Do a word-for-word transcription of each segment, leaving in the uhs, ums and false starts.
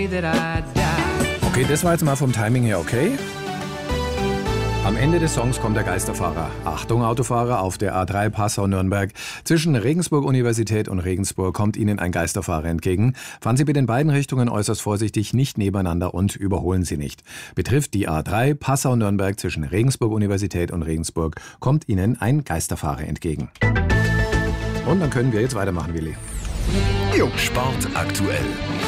Okay, das war jetzt mal vom Timing her okay. Am Ende des Songs kommt der Geisterfahrer. Achtung, Autofahrer auf der A drei Passau-Nürnberg. Zwischen Regensburg-Universität und Regensburg kommt Ihnen ein Geisterfahrer entgegen. Fahren Sie bitte in beiden Richtungen äußerst vorsichtig, nicht nebeneinander und überholen Sie nicht. Betrifft die A drei Passau-Nürnberg zwischen Regensburg-Universität und Regensburg, kommt Ihnen ein Geisterfahrer entgegen. Und dann können wir jetzt weitermachen, Willi. Jo. Sport aktuell.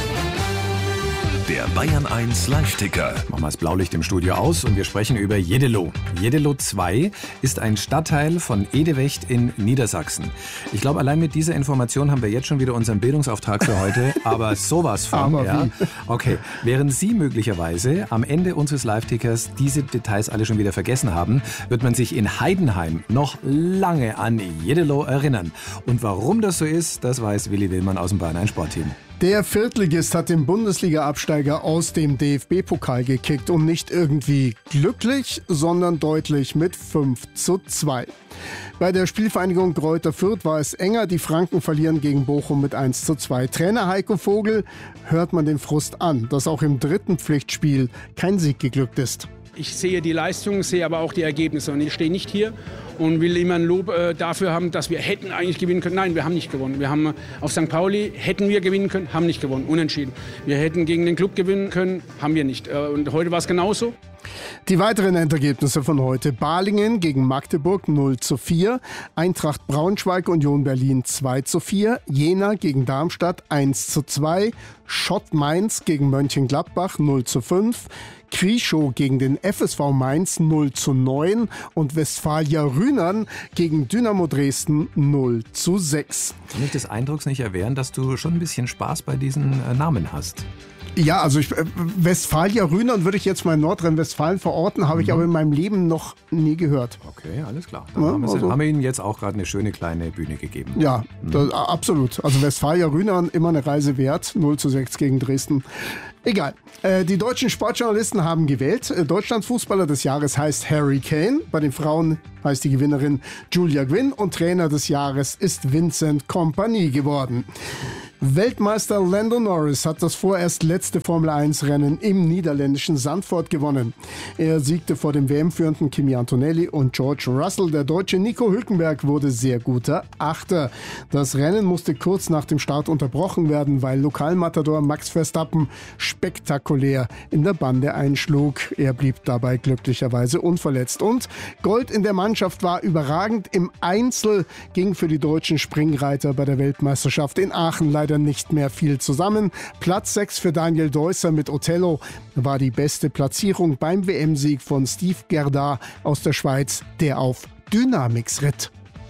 Der Bayern eins Live-Ticker. Machen wir das Blaulicht im Studio aus und wir sprechen über Jeddelo. Jeddelo zwei ist ein Stadtteil von Edewecht in Niedersachsen. Ich glaube, allein mit dieser Information haben wir jetzt schon wieder unseren Bildungsauftrag für heute, aber sowas von. Aber ja. wie? Okay, während Sie möglicherweise am Ende unseres Live-Tickers diese Details alle schon wieder vergessen haben, wird man sich in Heidenheim noch lange an Jeddelo erinnern. Und warum das so ist, das weiß Willi Willmann aus dem Bayern eins Sportteam. Der Viertligist hat den Bundesliga-Absteiger aus dem D F B-Pokal gekickt und nicht irgendwie glücklich, sondern deutlich mit fünf zu zwei. Bei der Spielvereinigung Greuther Fürth war es enger. Die Franken verlieren gegen Bochum mit eins zu zwei. Trainer Heiko Vogel hört man den Frust an, dass auch im dritten Pflichtspiel kein Sieg geglückt ist. Ich sehe die Leistung, sehe aber auch die Ergebnisse. Und ich stehe nicht hier und will immer ein Lob äh, dafür haben, dass wir hätten eigentlich gewinnen können. Nein, wir haben nicht gewonnen. Wir haben äh, auf Sankt Pauli hätten wir gewinnen können, haben nicht gewonnen. Unentschieden. Wir hätten gegen den Club gewinnen können, haben wir nicht. Äh, und heute war es genauso. Die weiteren Endergebnisse von heute: Balingen gegen Magdeburg null zu vier, Eintracht Braunschweig Union Berlin zwei zu vier, Jena gegen Darmstadt eins zu zwei, Schott Mainz gegen Mönchengladbach null zu fünf, Krieschow gegen den F S V Mainz null zu neun und Westfalia Rhynern gegen Dynamo Dresden null zu sechs. Kann ich des Eindrucks nicht erwehren, dass du schon ein bisschen Spaß bei diesen äh, Namen hast? Ja, also ich, äh, Westfalia Rhynern würde ich jetzt mal in Nordrhein-Westfalen verorten, habe ich Mhm. aber in meinem Leben noch nie gehört. Okay, alles klar. Dann Ja, haben, wir, also- haben wir Ihnen jetzt auch gerade eine schöne kleine Bühne gegeben. Ja, das, absolut. Also Westfalia Rhynern immer eine Reise wert. null zu sechs gegen Dresden. Egal. Äh, die deutschen Sportjournalisten haben gewählt. Äh, Deutschlands Fußballer des Jahres heißt Harry Kane. Bei den Frauen heißt die Gewinnerin Julia Gwynn. Und Trainer des Jahres ist Vincent Kompany geworden. Weltmeister Lando Norris hat das vorerst letzte Formel eins Rennen im niederländischen Zandvoort gewonnen. Er siegte vor dem W M-führenden Kimi Antonelli und George Russell. Der Deutsche Nico Hülkenberg wurde sehr guter Achter. Das Rennen musste kurz nach dem Start unterbrochen werden, weil Lokalmatador Max Verstappen spektakulär in der Bande einschlug. Er blieb dabei glücklicherweise unverletzt. Und Gold in der Mannschaft war überragend. Im Einzel ging für die deutschen Springreiter bei der Weltmeisterschaft in Aachen leider nicht mehr viel zusammen. Platz sechs für Daniel Deusser mit Othello war die beste Platzierung beim W M-Sieg von Steve Gerda aus der Schweiz, der auf Dynamix ritt.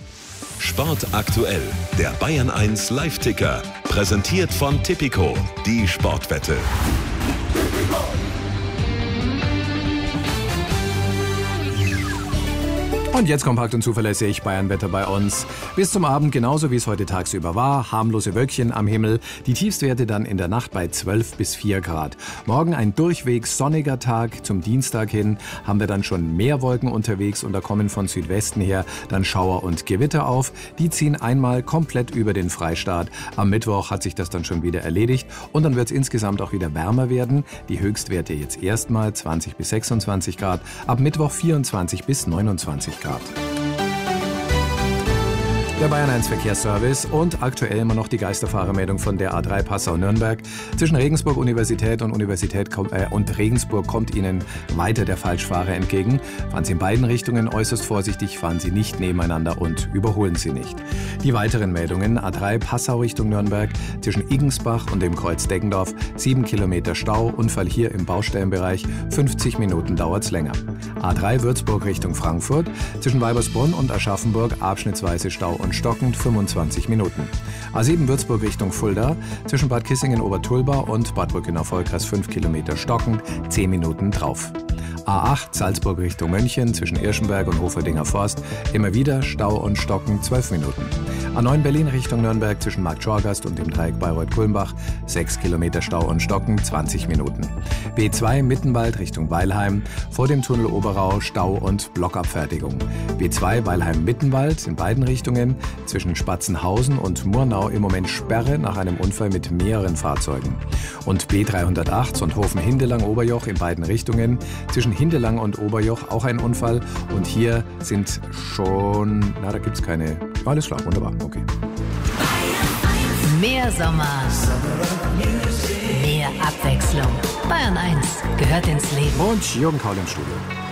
Sport aktuell. Der Bayern eins Live-Ticker. Präsentiert von Tipico. Die Sportwette. Und jetzt kompakt und zuverlässig Bayernwetter bei uns. Bis zum Abend genauso wie es heute tagsüber war. Harmlose Wölkchen am Himmel. Die Tiefstwerte dann in der Nacht bei zwölf bis vier Grad. Morgen ein durchweg sonniger Tag. Zum Dienstag hin haben wir dann schon mehr Wolken unterwegs und da kommen von Südwesten her dann Schauer und Gewitter auf. Die ziehen einmal komplett über den Freistaat. Am Mittwoch hat sich das dann schon wieder erledigt und dann wird es insgesamt auch wieder wärmer werden. Die Höchstwerte jetzt erstmal zwanzig bis sechsundzwanzig Grad. Ab Mittwoch vierundzwanzig bis neunundzwanzig Grad. Der Bayern eins Verkehrsservice und aktuell immer noch die Geisterfahrermeldung von der A drei Passau-Nürnberg. Zwischen Regensburg Universität und Universität äh, und Regensburg kommt Ihnen weiter der Falschfahrer entgegen. Fahren Sie in beiden Richtungen äußerst vorsichtig, fahren Sie nicht nebeneinander und überholen Sie nicht. Die weiteren Meldungen: A drei Passau Richtung Nürnberg, zwischen Igensbach und dem Kreuz Deggendorf, sieben Kilometer Stau, Unfall hier im Baustellenbereich, fünfzig Minuten dauert's länger. A drei Würzburg Richtung Frankfurt, zwischen Weibersbrunn und Aschaffenburg, abschnittsweise Stau und stockend fünfundzwanzig Minuten. A sieben Würzburg Richtung Fulda, zwischen Bad Kissingen-Obertulba und Bad Brückenau-Vollkreis fünf Kilometer stockend, zehn Minuten drauf. A acht Salzburg Richtung München zwischen Irschenberg und Hoferdinger Forst. Immer wieder Stau und Stocken, zwölf Minuten. A neun Berlin Richtung Nürnberg zwischen Markt Schorgast und dem Dreieck Bayreuth-Kulmbach. sechs Kilometer Stau und Stocken, zwanzig Minuten. B zwei Mittenwald Richtung Weilheim. Vor dem Tunnel Oberau Stau und Blockabfertigung. B zwei Weilheim-Mittenwald in beiden Richtungen. Zwischen Spatzenhausen und Murnau im Moment Sperre nach einem Unfall mit mehreren Fahrzeugen. Und B dreihundertacht Sonthofen-Hindelang-Oberjoch in beiden Richtungen. Zwischen Hindelang und Oberjoch auch ein Unfall. Und hier sind schon... Na, da gibt's keine... Alles klar, wunderbar, okay. Mehr Sommer. Mehr Abwechslung. Bayern eins gehört ins Leben. Und Jürgen Kaul im Studio.